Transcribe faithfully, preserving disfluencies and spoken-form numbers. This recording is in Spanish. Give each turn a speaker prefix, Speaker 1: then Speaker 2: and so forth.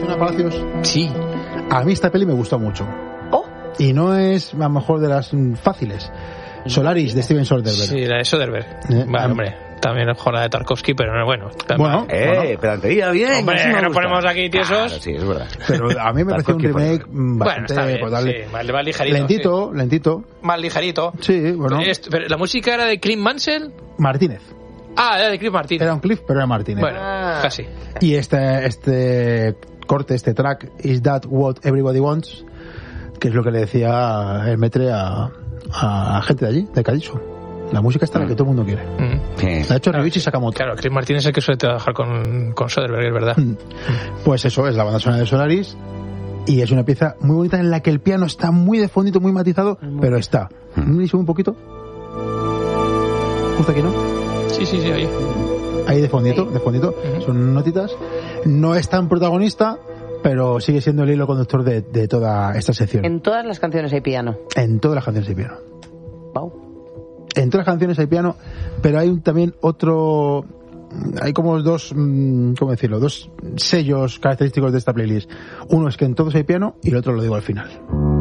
Speaker 1: Susana Palacios.
Speaker 2: Sí.
Speaker 1: A mí esta peli me gustó mucho.
Speaker 3: Oh.
Speaker 1: Y no es a lo mejor de las fáciles. Solaris, de Steven Soderbergh.
Speaker 2: Sí, la de Soderbergh.
Speaker 1: Eh,
Speaker 2: Vale,
Speaker 1: um,
Speaker 2: hombre. También es jornada de Tarkovsky, pero no, bueno.
Speaker 1: Bueno,
Speaker 4: Eh,
Speaker 1: bueno.
Speaker 4: pedantería, bien.
Speaker 2: Hombre,
Speaker 4: así me
Speaker 2: nos
Speaker 4: gusta.
Speaker 2: ponemos aquí tiesos.
Speaker 4: Claro, sí, es verdad.
Speaker 1: Pero a mí me pareció un
Speaker 4: Tarkovsky,
Speaker 1: remake
Speaker 2: Bueno,
Speaker 1: bastante
Speaker 2: está bien,
Speaker 1: potable.
Speaker 2: sí, más, más ligerito.
Speaker 1: Lentito,
Speaker 2: sí.
Speaker 1: lentito.
Speaker 2: Más ligerito.
Speaker 1: Sí, bueno.
Speaker 2: Pero, esto- pero la música era de Clint Mansell.
Speaker 1: Martínez.
Speaker 2: Ah, era de Clint Martínez.
Speaker 1: Era un Cliff, pero era Martínez.
Speaker 2: Bueno,
Speaker 3: Ah.
Speaker 2: casi.
Speaker 1: Y este, este corte, este track, Is That What Everybody Wants, que es lo que le decía el Metre a, a gente de allí, de Calixto. La música está la que todo el mundo quiere.
Speaker 2: Mm.
Speaker 4: Sí.
Speaker 1: La ha hecho Ryuichi Sakamoto.
Speaker 2: Claro, Clint Martínez es el que suele trabajar con, con Soderbergh, es verdad.
Speaker 1: Pues eso, es la banda sonora de Solaris. Y es una pieza muy bonita en la que el piano está muy de fondito, muy matizado, pero está. ¿Me sube un poquito? Justo aquí, ¿no?
Speaker 2: Sí, sí, sí, oye.
Speaker 1: Ahí de fondito, de fondito.
Speaker 2: Ujú.
Speaker 1: Son notitas. No es tan protagonista, pero sigue siendo el hilo conductor de, de toda esta sección.
Speaker 3: En todas las canciones hay piano.
Speaker 1: En todas las canciones hay piano.
Speaker 3: Wow.
Speaker 1: En todas las canciones hay piano, pero hay un, también otro... Hay como dos, mm, ¿cómo decirlo? Dos sellos característicos de esta playlist. Uno es que en todos hay piano y el otro lo digo al final.